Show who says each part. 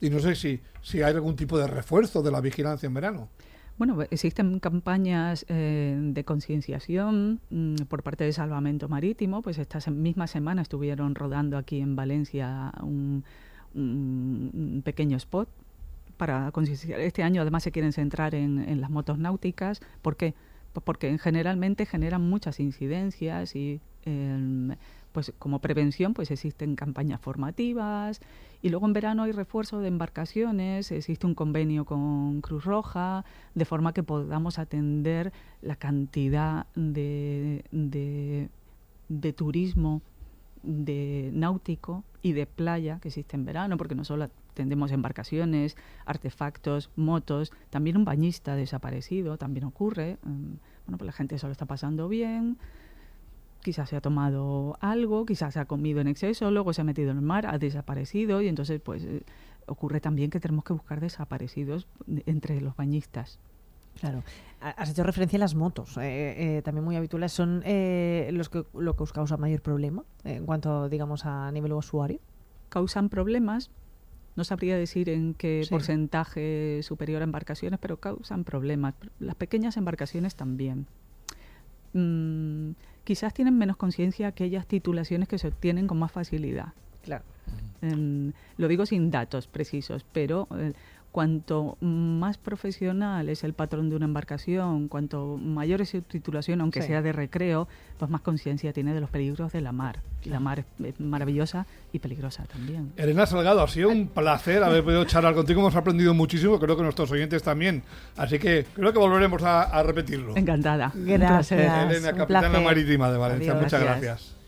Speaker 1: Y no sé si hay algún tipo de refuerzo de la vigilancia en verano.
Speaker 2: Bueno, existen campañas de concienciación por parte de Salvamento Marítimo. Pues esta misma semana estuvieron rodando aquí en Valencia un pequeño spot para concienciar. Este año además se quieren centrar en las motos náuticas. ¿Por qué? Pues porque generalmente generan muchas incidencias y pues como prevención pues existen campañas formativas, y luego en verano hay refuerzo de embarcaciones, existe un convenio con Cruz Roja, de forma que podamos atender la cantidad de turismo de náutico y de playa que existe en verano, porque no solo atendemos embarcaciones, artefactos, motos, también un bañista desaparecido, también ocurre. Bueno, pues la gente se lo está pasando bien, quizás se ha tomado algo, quizás se ha comido en exceso, luego se ha metido en el mar, ha desaparecido, y entonces pues ocurre también que tenemos que buscar desaparecidos entre los bañistas.
Speaker 3: Claro. Has hecho referencia a las motos, también muy habituales. ¿Son lo que os causa mayor problema en cuanto, digamos, a nivel usuario?
Speaker 2: Causan problemas, no sabría decir en qué porcentaje superior a embarcaciones, pero causan problemas. Las pequeñas embarcaciones también. Quizás tienen menos conciencia aquellas titulaciones que se obtienen con más facilidad.
Speaker 3: Claro.
Speaker 2: Lo digo sin datos precisos, pero cuanto más profesional es el patrón de una embarcación, cuanto mayor es su titulación, aunque sea de recreo, pues más conciencia tiene de los peligros de la mar. Y la mar es maravillosa y peligrosa también.
Speaker 1: Elena Salgado, ha sido un placer haber podido charlar contigo, hemos aprendido muchísimo, creo que nuestros oyentes también, así que creo que volveremos a repetirlo.
Speaker 2: Encantada.
Speaker 3: Gracias.
Speaker 1: Elena, capitana marítima de Valencia, muchas gracias.